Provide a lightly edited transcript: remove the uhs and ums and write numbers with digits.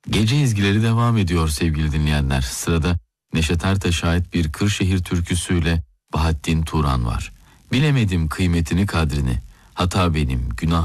Gece ezgileri devam ediyor sevgili dinleyenler. Sırada Neşet Ertaş'a ait bir Kırşehir türküsüyle Bahattin Turan var. Bilemedim kıymetini kadrini, hata benim, günah